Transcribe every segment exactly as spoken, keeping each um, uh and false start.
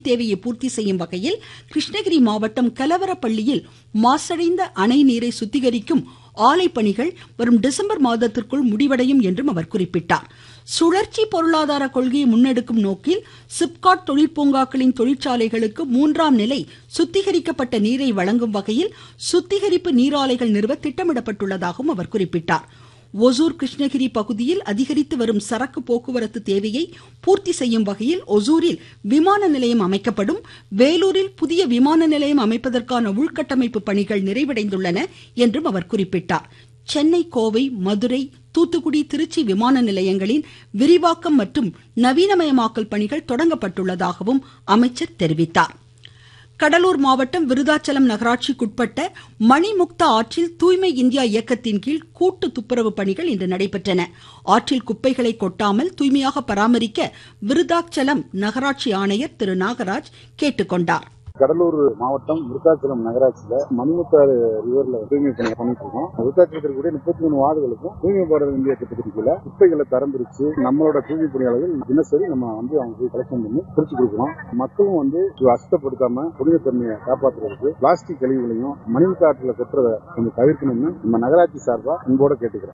தேவையை பூர்த்தி செய்யும் வகையில் கிருஷ்ணகிரி மாவட்டம் கலவரப்பள்ளியில் மாசடைந்த அணை நீரை சுத்திகரிக்கும் ஆலை பணிகள் வரும் டிசம்பர் மாதத்திற்குள் முடிவடையும் என்றும் அவர் குறிப்பிட்டார். சுழற்சி பொருளாதார கொள்கையை முன்னெடுக்கும் நோக்கில் சிப்காட் தொழிற்பூங்காக்களின் தொழிற்சாலைகளுக்கு மூன்றாம் நிலை சுத்திகரிக்கப்பட்ட நீரை வழங்கும் வகையில் சுத்திகரிப்பு நீராலைகள் நிறுவ திட்டமிடப்பட்டுள்ளதாகவும் அவர் குறிப்பிட்டார். ஒசூர் கிருஷ்ணகிரி பகுதியில் அதிகரித்து வரும் சரக்கு போக்குவரத்து தேவையை பூர்த்தி செய்யும் வகையில் ஒசூரில் விமான நிலையம் அமைக்கப்படும். வேலூரில் புதிய விமான நிலையம் அமைப்பதற்கான உள்கட்டமைப்பு பணிகள் நிறைவடைந்துள்ளன என்றும் அவர் குறிப்பிட்டார். சென்னை, கோவை, மதுரை, தூத்துக்குடி, திருச்சி விமான நிலையங்களின் விரிவாக்கம் மற்றும் நவீனமயமாக்கல் பணிகள் தொடங்கப்பட்டுள்ளதாகவும் அமைச்சர் தெரிவித்தார். கடலூர் மாவட்டம் விருதாச்சலம் நகராட்சிக்குட்பட்ட மணிமுக்தா ஆற்றில் தூய்மை இந்தியா இயக்கத்தின் கீழ் கூட்டு துப்புரவு பணிகள் இன்று நடைபெற்றன. ஆற்றில் குப்பைகளை கொட்டாமல் தூய்மையாக பராமரிக்க விருதாச்சலம் நகராட்சி ஆணையர் திரு நாகராஜ் கேட்டுக்கொண்டார். கடலூர் மாவட்டம் விருத்தாச்சலம் நகராட்சியில மணிமுத்தாறு ரிவர்ல தூய்மை பணி பண்ணிட்டு இருக்கோம். விருத்தாச்சலத்தில் இருக்கக்கூடிய முப்பத்தி மூணு வார்டுகளுக்கும் தூய்மை பாரத இந்தியா திட்டத்தின் கீழ குப்பைகளை தரம் பிரிச்சு நம்மளோட தூய்மை பணியாளர்கள் தினசரி நம்ம வந்து அவங்க கலெக்ஷன் பண்ணி பிரிச்சு கொடுக்கிறோம். மக்களும் வந்து அசுத்தப்படுத்தாம புனிதத்தன்மையை காப்பாற்றுறதுக்கு பிளாஸ்டிக் கழிவுகளையும் மணிமுத்தாற்றுல கொட்டுறதை கொஞ்சம் தவிர்க்கணும்னு நம்ம நகராட்சி சார்பா அன்போட கேட்டுக்கிறோம்.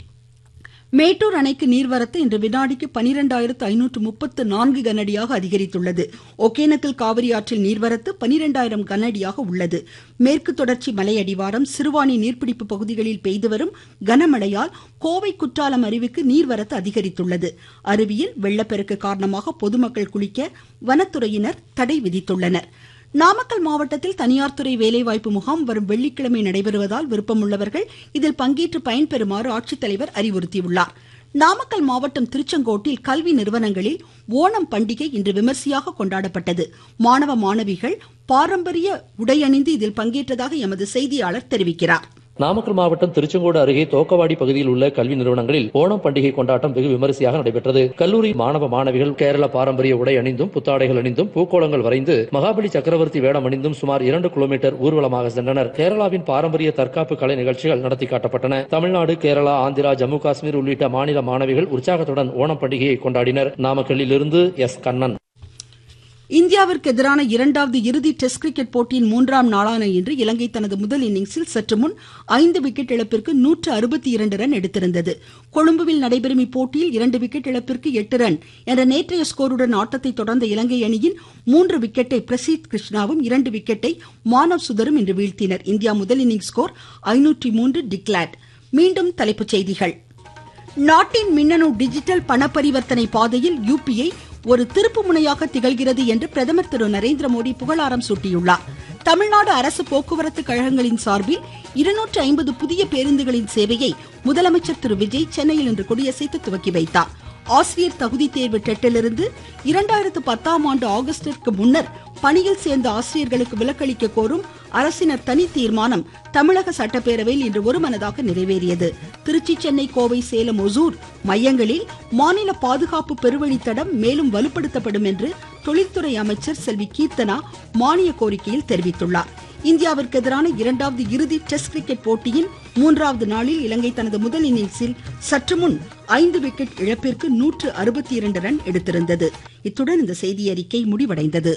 மேட்டூர் அணைக்கு நீர்வரத்து இன்று வினாடிக்கு பனிரெண்டாயிரத்து ஐநூற்று முப்பத்து நான்கு கனஅடியாக அதிகரித்துள்ளது. ஒகேனக்கல் காவிரி ஆற்றில் நீர்வரத்து பனிரெண்டாயிரம் கனஅடியாக உள்ளது. மேற்கு தொடர்ச்சி மலையடிவாரம், சிறுவாணி நீர்பிடிப்பு பகுதிகளில் பெய்து வரும் கனமழையால் கோவை குற்றாலம் அருவிக்கு நீர்வரத்து அதிகரித்துள்ளது. அருவியில் வெள்ளப்பெருக்கு காரணமாக பொதுமக்கள் குளிக்க வனத்துறையினர் தடை விதித்துள்ளனர். நாமக்கல் மாவட்டத்தில் தனியார் துறை வேலைவாய்ப்பு முகாம் வரும் வெள்ளிக்கிழமை நடைபெறுவதால் விருப்பமுள்ளவர்கள் இதில் பங்கேற்று பயன்பெறுமாறு ஆட்சித்தலைவர் அறிவுறுத்தியுள்ளார். நாமக்கல் மாவட்டம் திருச்செங்கோட்டில் கல்வி நிறுவனங்களில் ஓணம் பண்டிகை இன்று விமர்சையாக கொண்டாடப்பட்டது. மாணவ மாணவிகள் பாரம்பரிய உடையணிந்து இதில் பங்கேற்றதாக எமது செய்தியாளர் தெரிவிக்கிறார். நாமக்கல் மாவட்டம் திருச்செங்கோடு அருகே தோக்கவாடி பகுதியில் உள்ள கல்வி நிறுவனங்களில் ஓணம் பண்டிகை கொண்டாட்டம் வெகு விமரிசையாக நடைபெற்றது. கல்லூரி மாணவ மாணவிகள் கேரள பாரம்பரிய உடை அணிந்தும் புத்தாடைகள் அணிந்தும் பூக்கோளங்கள் வரைந்து மகாபலி சக்கரவர்த்தி வேடம் அணிந்தும் சுமார் இரண்டு கிலோமீட்டர் ஊர்வலமாக சென்றனர். கேரளாவின் பாரம்பரிய தற்காப்பு கலை நிகழ்ச்சிகள் நடத்தி காட்டப்பட்டன. தமிழ்நாடு, கேரளா, ஆந்திரா, ஜம்மு காஷ்மீர் உள்ளிட்ட மாநில மாணவிகள் உற்சாகத்துடன் ஓணம் பண்டிகையை கொண்டாடினர். நாமக்கல்லில் இருந்து எஸ் கண்ணன். இந்தியாவிற்கு எதிரான இரண்டாவது இறுதி டெஸ்ட் கிரிக்கெட் போட்டியின் மூன்றாம் நாளான இன்று இலங்கை தனது முதல் இன்னிங்ஸில் சற்று முன் ஐந்து விக்கெட் இழப்பிற்கு நூற்று அறுபத்தி இரண்டு ரன் எடுத்திருந்தது. கொழும்புவில் நடைபெறும் இப்போட்டியில் இரண்டு விக்கெட் இழப்பிற்கு எட்டு ரன் என்ற நேற்றைய ஸ்கோருடன் ஆட்டத்தை தொடர்ந்த இலங்கை அணியின் மூன்று விக்கெட்டை பிரசீத் கிருஷ்ணாவும் இரண்டு விக்கெட்டை மானவ் சுதரும் இன்று வீழ்த்தினர். இந்தியா முதல் இன்னிங்ஸ் ஸ்கோர் ஐநூற்று மூன்று டிக்ளேர்ட். மீண்டும் தலைப்புச் செய்திகள். நாட்டின் மின்னணு டிஜிட்டல் பண பரிவர்த்தனை பாதையில் யுபிஐ ஒரு திருப்பு முனையாக திகழ்கிறது என்று பிரதமர் திரு நரேந்திர மோடி புகழாரம் சூட்டியுள்ளார். தமிழ்நாடு அரசு போக்குவரத்து கழகங்களின் சார்பில் இருநூற்று ஐம்பது புதிய பேருந்துகளின் சேவையை முதலமைச்சர் திரு விஜய் சென்னையில் இன்று கொடியசைத்து துவக்கி வைத்தார். ஆசிரியர் தகுதி தேர்வு டெட்டிலிருந்து இரண்டாயிரத்து பத்தாம் ஆண்டு ஆகஸ்டிற்கு முன்னர் பணியில் சேர்ந்த ஆசிரியர்களுக்கு விலக்களிக்க கோரும் அரசினர் தனி தீர்மானம் தமிழக சட்டப்பேரவையில் இன்று ஒருமனதாக நிறைவேறியது. திருச்சி, சென்னை, கோவை, சேலம், ஒசூர் மையங்களில் மாநில பாதுகாப்பு பெருவழித்தடம் மேலும் வலுப்படுத்தப்படும் என்று தொழில்துறை அமைச்சர் செல்வி கீர்த்தனா மானிய கோரிக்கையில் தெரிவித்துள்ளார். இந்தியாவிற்கு எதிரான இரண்டாவது இறுதி டெஸ்ட் கிரிக்கெட் போட்டியின் மூன்றாவது நாளில் இலங்கை தனது முதல் இன்னிங்ஸில் சற்று முன் ஐந்து விக்கெட் இழப்பிற்கு நூற்று அறுபத்தி இரண்டு ரன் எடுத்திருந்தது. இத்துடன் இந்த செய்தியறிக்கை முடிவடைந்தது.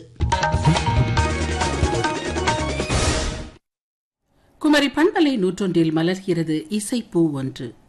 குமரி பண்பலை நூற்றொன்றில் மலர்கிறது இசை பூ ஒன்று.